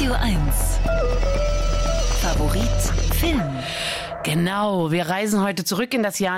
Radio 1. Favorit Film. Genau, wir reisen heute zurück in das Jahr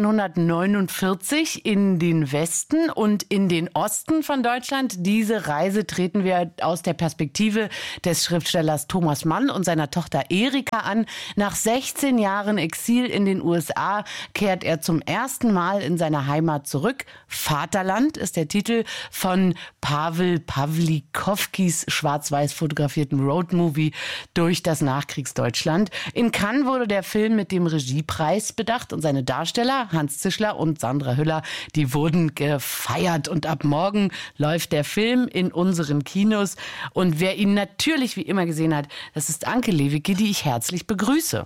1949 in den Westen und in den Osten von Deutschland. Diese Reise treten wir aus der Perspektive des Schriftstellers Thomas Mann und seiner Tochter Erika an. Nach 16 Jahren Exil in den USA kehrt er zum ersten Mal in seine Heimat zurück. Vaterland ist der Titel von Pawel Pawlikowskis schwarz-weiß fotografierten Roadmovie durch das Nachkriegsdeutschland. In Cannes wurde der Film mit dem Regiepreis bedacht und seine Darsteller Hans Zischler und Sandra Hüller, die wurden gefeiert. Und ab morgen läuft der Film in unseren Kinos. Und wer ihn natürlich wie immer gesehen hat, das ist Anke Lewicki, die ich herzlich begrüße.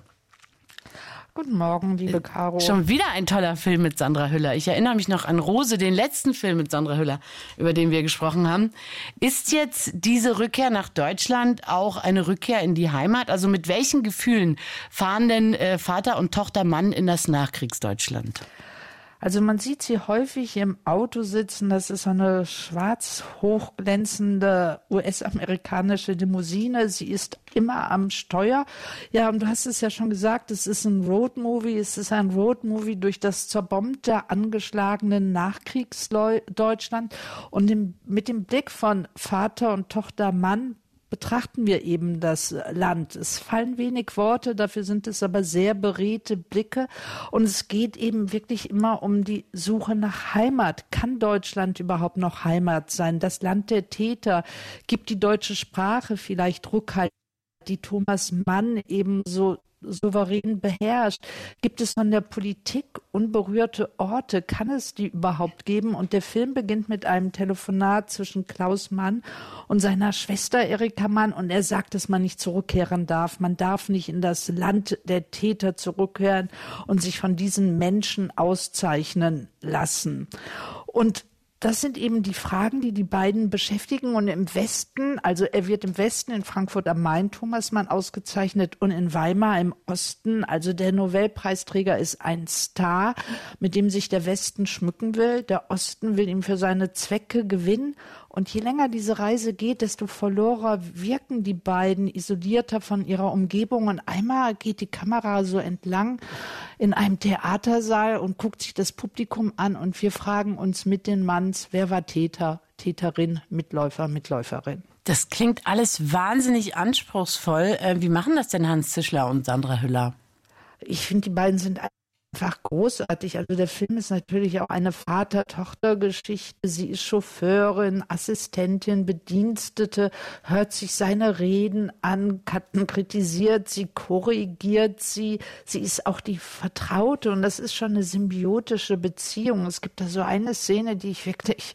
Guten Morgen, liebe Caro. Schon wieder ein toller Film mit Sandra Hüller. Ich erinnere mich noch an Rose, den letzten Film mit Sandra Hüller, über den wir gesprochen haben. Ist jetzt diese Rückkehr nach Deutschland auch eine Rückkehr in die Heimat? Also mit welchen Gefühlen fahren denn Vater und Tochter Mann in das Nachkriegsdeutschland? Also man sieht sie häufig im Auto sitzen. Das ist so eine schwarz hochglänzende US-amerikanische Limousine. Sie ist immer am Steuer. Ja, und du hast es ja schon gesagt, es ist ein Roadmovie. Es ist ein Roadmovie durch das zerbombte, angeschlagene Nachkriegsdeutschland. Und mit dem Blick von Vater und Tochter Mann betrachten wir eben das Land. Es fallen wenig Worte, dafür sind es aber sehr beredte Blicke. Und es geht eben wirklich immer um die Suche nach Heimat. Kann Deutschland überhaupt noch Heimat sein? Das Land der Täter. Gibt die deutsche Sprache vielleicht Rückhalt, die Thomas Mann eben so souverän beherrscht? Gibt es von der Politik unberührte Orte? Kann es die überhaupt geben? Und der Film beginnt mit einem Telefonat zwischen Klaus Mann und seiner Schwester Erika Mann. Und er sagt, dass man nicht zurückkehren darf. Man darf nicht in das Land der Täter zurückkehren und sich von diesen Menschen auszeichnen lassen. Und das sind eben die Fragen, die die beiden beschäftigen. Und im Westen, also er wird im Westen in Frankfurt am Main, Thomas Mann, ausgezeichnet und in Weimar im Osten. Also der Nobelpreisträger ist ein Star, mit dem sich der Westen schmücken will. Der Osten will ihn für seine Zwecke gewinnen. Und je länger diese Reise geht, desto verlorener wirken die beiden, isolierter von ihrer Umgebung. Und einmal geht die Kamera so entlang in einem Theatersaal und guckt sich das Publikum an. Und wir fragen uns mit den Manns, wer war Täter, Täterin, Mitläufer, Mitläuferin. Das klingt alles wahnsinnig anspruchsvoll. Wie machen das denn Hans Zischler und Sandra Hüller? Ich finde, die beiden sind einfach großartig. Also der Film ist natürlich auch eine Vater-Tochter-Geschichte. Sie ist Chauffeurin, Assistentin, Bedienstete, hört sich seine Reden an, kritisiert sie, korrigiert sie. Sie ist auch die Vertraute und das ist schon eine symbiotische Beziehung. Es gibt da so eine Szene, die ich wirklich,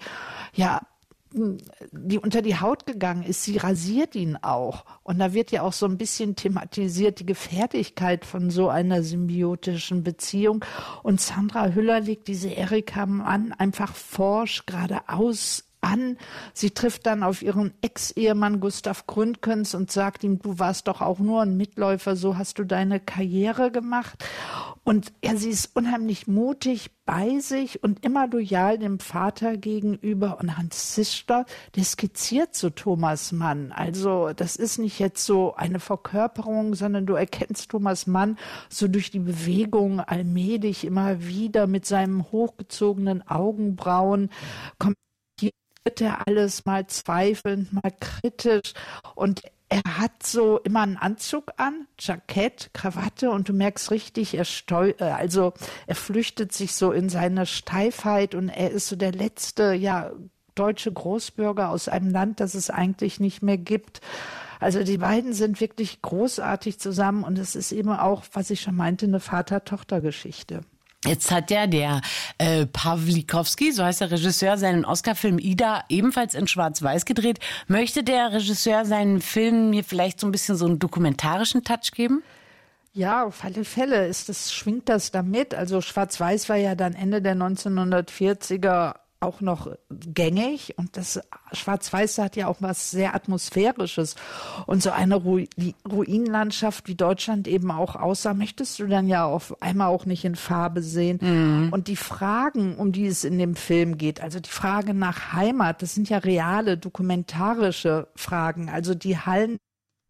die unter die Haut gegangen ist. Sie rasiert ihn auch. Und da wird ja auch so ein bisschen thematisiert die Gefährlichkeit von so einer symbiotischen Beziehung. Und Sandra Hüller legt diese Erika Mann einfach forsch geradeaus an. Sie trifft dann auf ihren Ex-Ehemann Gustav Gründgens und sagt ihm, du warst doch auch nur ein Mitläufer, so hast du deine Karriere gemacht. Und ja, sie ist unheimlich mutig bei sich und immer loyal dem Vater gegenüber. Und Hans Zischler, der skizziert so Thomas Mann. Also das ist nicht jetzt so eine Verkörperung, sondern du erkennst Thomas Mann so durch die Bewegung allmählich immer wieder mit seinen hochgezogenen Augenbrauen. Wird er alles mal zweifelnd, mal kritisch und er hat so immer einen Anzug an, Jackett, Krawatte und du merkst richtig, er flüchtet sich so in seine Steifheit und er ist so der letzte, deutsche Großbürger aus einem Land, das es eigentlich nicht mehr gibt. Also die beiden sind wirklich großartig zusammen und es ist eben auch, was ich schon meinte, eine Vater-Tochter-Geschichte. Jetzt hat ja der Pawlikowski, so heißt der Regisseur, seinen Oscar-Film Ida ebenfalls in Schwarz-Weiß gedreht. Möchte der Regisseur seinen Film mir vielleicht so ein bisschen so einen dokumentarischen Touch geben? Ja, auf alle Fälle schwingt das damit. Also Schwarz-Weiß war ja dann Ende der 1940er auch noch gängig und das Schwarz-Weiß hat ja auch was sehr Atmosphärisches und so eine Ruinenlandschaft, wie Deutschland eben auch aussah, möchtest du dann ja auf einmal auch nicht in Farbe sehen. Und die Fragen, um die es in dem Film geht, also die Frage nach Heimat, das sind ja reale, dokumentarische Fragen, also die hallen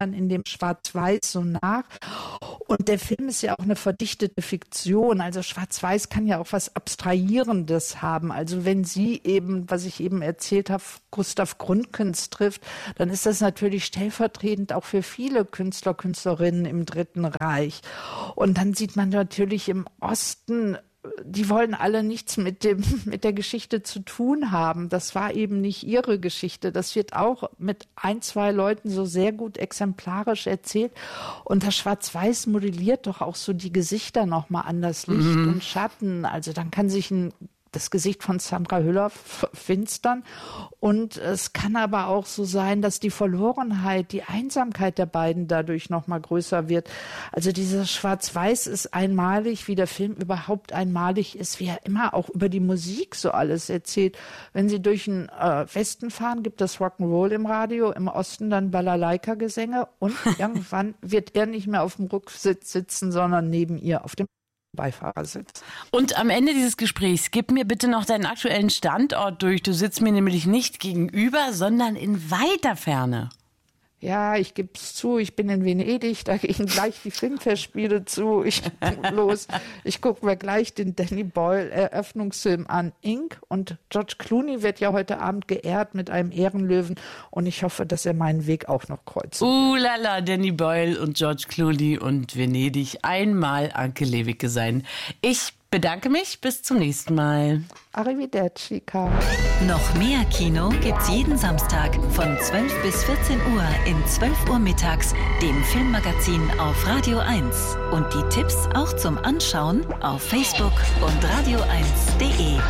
dann in dem Schwarz-Weiß so nach. Und der Film ist ja auch eine verdichtete Fiktion. Also Schwarz-Weiß kann ja auch was Abstrahierendes haben. Also wenn sie eben, was ich eben erzählt habe, Gustav Gründgens trifft, dann ist das natürlich stellvertretend auch für viele Künstler, Künstlerinnen im Dritten Reich. Und dann sieht man natürlich im Osten, die wollen alle nichts mit der Geschichte zu tun haben. Das war eben nicht ihre Geschichte. Das wird auch mit 1, 2 Leuten so sehr gut exemplarisch erzählt. Und das Schwarz-Weiß modelliert doch auch so die Gesichter nochmal anders, Licht und Schatten. Also dann kann sich das Gesicht von Sandra Hüller finstern. Und es kann aber auch so sein, dass die Verlorenheit, die Einsamkeit der beiden dadurch noch mal größer wird. Also dieses Schwarz-Weiß ist einmalig, wie der Film überhaupt einmalig ist, wie er immer auch über die Musik so alles erzählt. Wenn Sie durch den Westen fahren, gibt es Rock'n'Roll im Radio, im Osten dann Balalaika-Gesänge und irgendwann wird er nicht mehr auf dem Rücksitz sitzen, sondern neben ihr auf dem Beifahrersitz. Und am Ende dieses Gesprächs, gib mir bitte noch deinen aktuellen Standort durch. Du sitzt mir nämlich nicht gegenüber, sondern in weiter Ferne. Ja, ich gebe es zu, ich bin in Venedig, da gehen gleich die Filmfestspiele zu. Ich gucke mir gleich den Danny Boyle Eröffnungsfilm an, Ink. Und George Clooney wird ja heute Abend geehrt mit einem Ehrenlöwen. Und ich hoffe, dass er meinen Weg auch noch kreuzt. Lala, Danny Boyle und George Clooney und Venedig. Einmal Anke Lewicke sein. Ich bedanke mich, bis zum nächsten Mal. Arrivederci, Carl. Noch mehr Kino gibt's jeden Samstag von 12 bis 14 Uhr in 12 Uhr mittags, dem Filmmagazin auf Radio 1. Und die Tipps auch zum Anschauen auf Facebook und radio1.de.